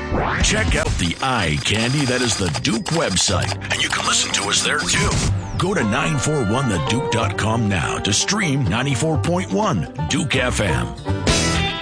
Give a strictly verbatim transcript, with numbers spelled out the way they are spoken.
Check out the eye candy that is the Duke website, and you can listen to us there too. Go to nine four one the duke dot com now to stream ninety-four point one Duke F M.